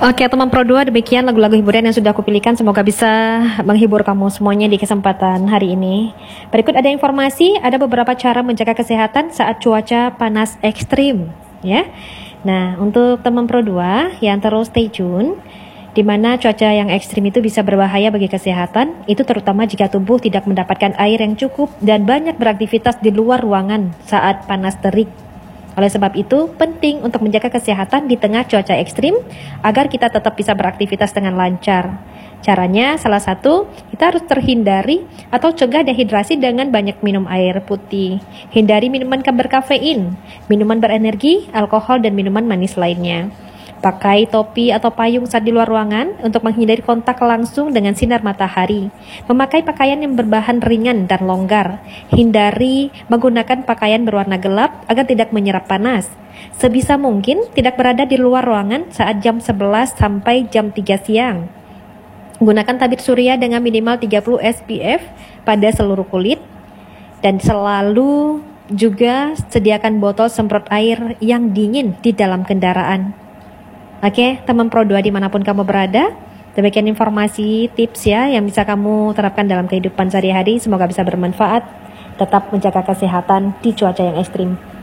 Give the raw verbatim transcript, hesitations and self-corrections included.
Oke, teman Pro dua, demikian lagu-lagu hiburan yang sudah aku pilihkan. Semoga bisa menghibur kamu semuanya di kesempatan hari ini. Berikut ada informasi, ada beberapa cara menjaga kesehatan saat cuaca panas ekstrim, ya. Nah, untuk teman Pro dua yang terus stay tune, di mana cuaca yang ekstrim itu bisa berbahaya bagi kesehatan, itu terutama jika tubuh tidak mendapatkan air yang cukup dan banyak beraktivitas di luar ruangan saat panas terik. Oleh sebab itu, penting untuk menjaga kesehatan di tengah cuaca ekstrim agar kita tetap bisa beraktivitas dengan lancar. Caranya, salah satu, kita harus terhindari atau cegah dehidrasi dengan banyak minum air putih. Hindari minuman berkafein, minuman berenergi, alkohol, dan minuman manis lainnya. Pakai topi atau payung saat di luar ruangan untuk menghindari kontak langsung dengan sinar matahari. Memakai pakaian yang berbahan ringan dan longgar. Hindari menggunakan pakaian berwarna gelap agar tidak menyerap panas. Sebisa mungkin tidak berada di luar ruangan saat jam sebelas sampai jam tiga siang. Gunakan tabir surya dengan minimal tiga puluh S P F pada seluruh kulit. Dan selalu juga sediakan botol semprot air yang dingin di dalam kendaraan. Oke, teman Pro dua dimanapun kamu berada, demikian informasi, tips ya yang bisa kamu terapkan dalam kehidupan sehari-hari. Semoga bisa bermanfaat, tetap menjaga kesehatan di cuaca yang ekstrim.